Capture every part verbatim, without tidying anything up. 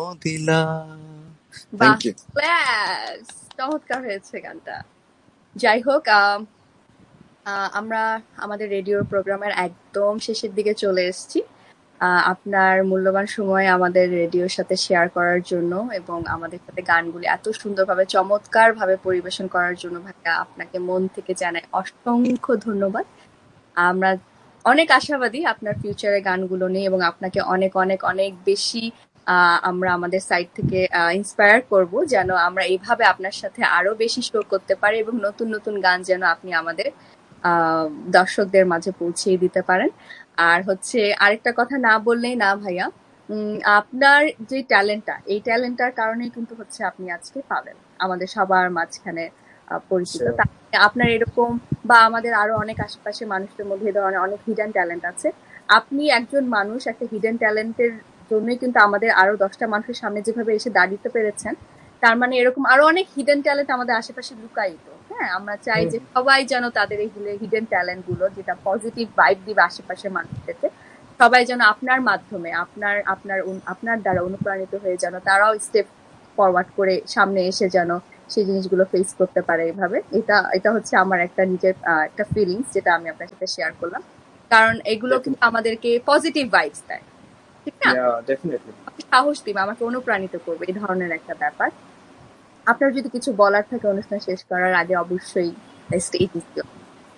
দিলা। বাহ, thank you. Class চমৎকার হয়েছে গানটা। যাই হোক, আহ, আহ, আমরা আমাদের রেডিওর প্রোগ্রামের একদম শেষের দিকে চলে এসেছি। আহ, আপনার মূল্যবান সময় আমাদের রেডিওর সাথে শেয়ার করার জন্য এবং আমাদের সাথে গানগুলি এত সুন্দরভাবে চমৎকার ভাবে পরিবেশন করার জন্য ভাইয়া আপনাকে মন থেকে জানাই অসংখ্য ধন্যবাদ। আমরা অনেক আশাবাদী আপনার ফিউচারে গানগুলো নিয়ে এবং আপনাকে অনেক অনেক অনেক বেশি আহ, আমরা আমাদের সাইড থেকে ইন্সপায়ার করব যেন আমরা এইভাবে আপনার সাথে আরো বেশি শো করতে পারি এবং নতুন নতুন গান যেন আপনি আমাদের আহ দর্শকদের মাঝে পৌঁছিয়ে দিতে পারেন। আর হচ্ছে আরেকটা কথা না বললেই না ভাইয়া, উম, আপনার যে ট্যালেন্টটা, এই ট্যালেন্টটার কারণে কিন্তু হচ্ছে আপনি আজকে পাবেন আমাদের সবার মাঝখানে আহ, পরিচিত। Sure. তা- আপনার এরকম বা আমাদের আরো অনেক আশেপাশে মানুষদের মধ্যে এই ধরনের অনেক হিডেন ট্যালেন্ট আছে। আপনি একজন মানুষ, একটা হিডেন ট্যালেন্টের জন্যই কিন্তু আমাদের আরো দশটা মানুষের সামনে যেভাবে এসে দাঁড়িয়ে পেরেছেন, তার মানে এরকম আরো অনেক হিডেন ট্যালেন্ট আমাদের আশেপাশে লুকায়িত। হ্যাঁ, আমরা চাই যে সবাই যেন তাদের এই হিডেন ট্যালেন্ট গুলো, যেটা পজিটিভ ভাইব দিবে আশেপাশের মানুষদেরকে, সবাই যেন আপনার মাধ্যমে আপনার আপনার উন- আপনার দ্বারা অনুপ্রাণিত হয়ে যেন তারাও স্টেপ ফরওয়ার্ড করে সামনে এসে যেন সেই জিনিসগুলো ফেস করতে পারে। এইভাবে এটা এটা হচ্ছে আমার একটা নিজের আহ, একটা ফিলিংস, যেটা আমি আপনার সাথে শেয়ার করলাম। কারণ এগুলো কিন্তু Definitely. আমাদেরকে পজিটিভ ভাইবস দেয়, ঠিক না? Yeah, definitely. আমাকে সাহস দিবে, আমাকে অনুপ্রাণিত করবে, এই ধরনের একটা ব্যাপার। আপনার যদি কিছু বলার থাকে অনুষ্ঠান শেষ করার আগে, অবশ্যই stage is your.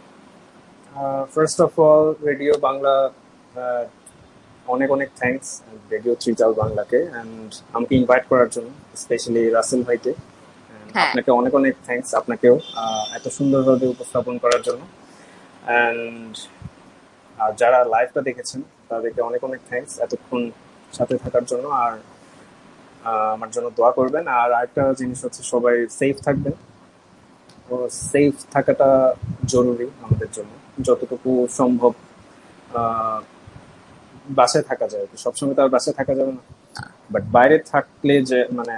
Uh, first of all, radio Bangla uh, অনেক অনেক থ্যাঙ্কস রেডিও ত্রিতাল বাংলাকে অ্যান্ড আমাকে ইনভাইট করার জন্য, স্পেশালি রাসেল ভাইকে। And হ্যাঁ, আপনাকে অনেক অনেক থ্যাঙ্কস, আপনাকেও আহ, এত সুন্দরভাবে উপস্থাপন করার জন্য। অ্যান্ড যারা লাইভটা দেখেছেন তাদেরকে অনেক অনেক থ্যাঙ্কস এতক্ষণ সাথে থাকার জন্য। আর আহ, আমার জন্য দোয়া করবেন। আর আরেকটা জিনিস হচ্ছে, সবাই সেফ থাকবেন। তো সেফ থাকাটা জরুরি আমাদের জন্য, যতটুকু সম্ভব আহ, বাসায় থাকা যায়। সবসময় তো আর বাসায় থাকা যাবে না, বাট বাইরে থাকলে যে মানে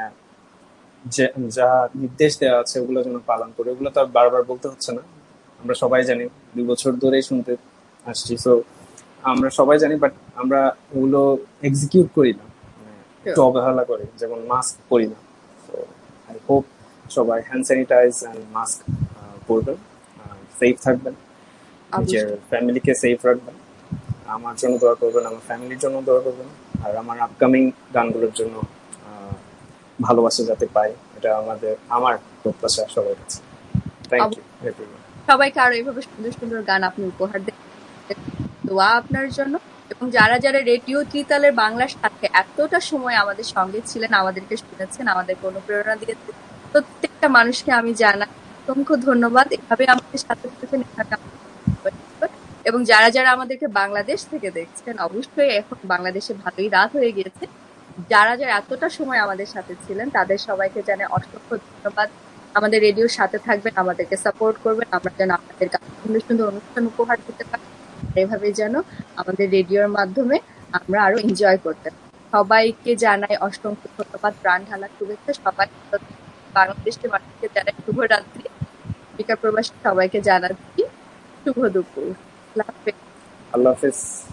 যে যা নির্দেশ দেওয়া আছে ওগুলো যেন পালন করে। ওগুলো তো আর বারবার বলতে হচ্ছে না, আমরা সবাই জানি, দুই বছর ধরেই শুনতে আসছি। সো আমরা সবাই জানি, বাট আমরা ওগুলো এক্সিকিউট করি না, মানে একটু অবহেলা করি। যেমন মাস্ক পরি না। সো আই হোপ সবাই হ্যান্ড স্যানিটাইজ অ্যান্ড মাস্ক পরবেন, সেফ থাকবেন, নিজের অবশ্যই। ফ্যামিলিকে সেফ রাখবেন। আমার জন্য দোয়া করবেন, আমার ফ্যামিলির জন্য দোয়া করবেন, আর আমার আপকামিং গানগুলোর জন্য আহ, ভালোবাসা যাতে পাই, এটা আমাদের আমার প্রত্যাশা সবার কাছে। থ্যাংক ইউ অবশ্যই এভরিওয়ান। সবাইকে আরো এইভাবে সুন্দর সুন্দর গান আপনি উপহার দেন, দোয়া আপনার জন্য। এবং যারা যারা রেডিও ত্রিতালের বাংলার সাথে এতটা সময় আমাদের সঙ্গে ছিলেন, আমাদেরকে শুনেছেন, আমাদেরকে অনুপ্রেরণা দিয়েছেন, প্রত্যেকটা মানুষকে আমি জানাই অসংখ্য ধন্যবাদ। এভাবে আমাদের সাথে থাকবেন, এভাবে আমাদের সঙ্গে থাকবেন। এবং যারা যারা আমাদেরকে বাংলাদেশ থেকে দেখছেন, অবশ্যই এখন বাংলাদেশে ভালোই রাত হয়ে গিয়েছে, যারা যারা এতটা সময় আমাদের সাথে ছিলেন তাদের সবাইকে জানাই অসংখ্য ধন্যবাদ। আমাদের রেডিওর সাথে থাকবেন, আমাদেরকে সাপোর্ট করবেন, আমরা যেন আপনাদের কাছে সুন্দর সুন্দর অনুষ্ঠান উপহার দিতে পারি। আর এভাবে যেন আমাদের রেডিওর মাধ্যমে আমরা আরো এনজয় করতে পারি। সবাইকে জানাই অসংখ্য ধন্যবাদ, প্রাণ ঢালা শুভেচ্ছা। সবাই বাংলাদেশের মানুষকে জানাই শুভরাত্রি, আমেরিকা প্রবাসী সবাইকে জানাচ্ছি শুভ দুপুর। আল্লাহ হাফেজ। আল্লাহ হাফেজ।